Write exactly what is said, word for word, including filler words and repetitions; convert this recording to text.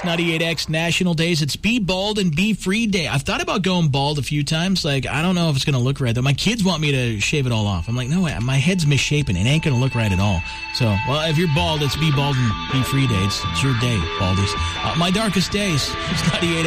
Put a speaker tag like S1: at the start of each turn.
S1: It's ninety-eight X National Days. It's Be Bald and Be Free Day. I've thought about going bald a few times. Like, I don't know if it's going to look right, though. My kids want me to shave it all off. I'm like, no, my head's misshapen. It ain't going to look right at all. So, well, if you're bald, it's Be Bald and Be Free Day. It's, it's your day, baldies. Uh, my darkest days. It's ninety-eight